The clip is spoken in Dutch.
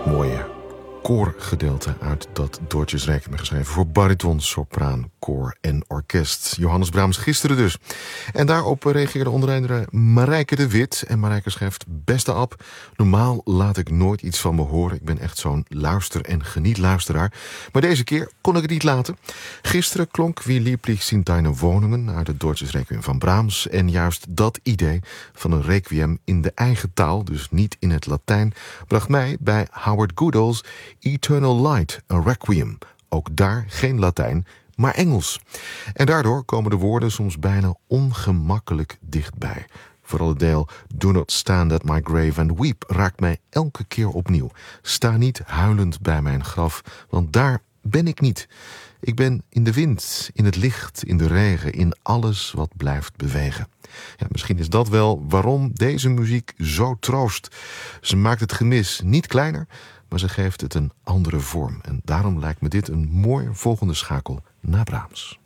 Mooie koorgedeelte uit dat Deutsches Requiem, geschreven voor bariton, sopraan, koor en orkest. Johannes Brahms gisteren dus. En daarop reageerde onder andere Marijke de Wit. En Marijke schrijft: beste Ab, normaal laat ik nooit iets van me horen. Ik ben echt zo'n luister- en genietluisteraar. Maar deze keer kon ik het niet laten. Gisteren klonk Wie lieblich sind deine Wohnungen uit het Deutsches Requiem van Brahms. En juist dat idee van een requiem in de eigen taal, dus niet in het Latijn, bracht mij bij Howard Goodall's Eternal Light, a Requiem. Ook daar geen Latijn, maar Engels. En daardoor komen de woorden soms bijna ongemakkelijk dichtbij. Vooral het deel Do not stand at my grave and weep raakt mij elke keer opnieuw. Sta niet huilend bij mijn graf, want daar ben ik niet. Ik ben in de wind, in het licht, in de regen, in alles wat blijft bewegen. Ja, misschien is dat wel waarom deze muziek zo troost. Ze maakt het gemis niet kleiner, maar ze geeft het een andere vorm. En daarom lijkt me dit een mooi volgende schakel naar Brahms.